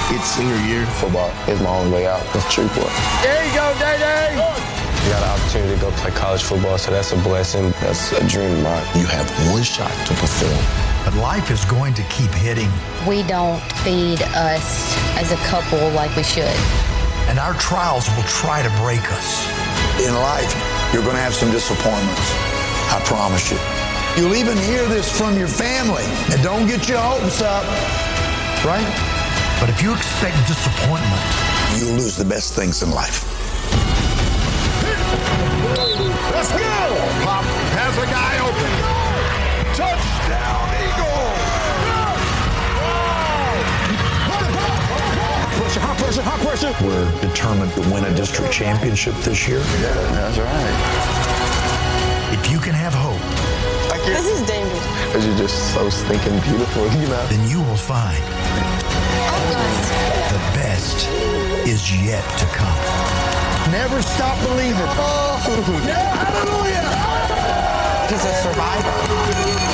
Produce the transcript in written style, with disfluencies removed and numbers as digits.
It's senior year. Football is my only way out. That's true for it. There you go, Day-Day! I got an opportunity to go play college football, so that's a blessing. That's a dream of mine. You have one shot to perform. But life is going to keep hitting. We don't feed us as a couple like we should. And our trials will try to break us. In life, you're going to have some disappointments. I promise you. You'll even hear this from your family. And don't get your hopes up, right? But if you expect disappointment, you'll lose the best things in life. Let's go! Pop has a guy open. Touchdown, Eagles! High pressure, high pressure. We're determined to win a district championship this year. Yeah, that's right. if you can have hope, This is dangerous. Because you're just so stinking beautiful, you know? then you will find the best is yet to come. Never stop believing. Oh, yeah, hallelujah! He's a survivor.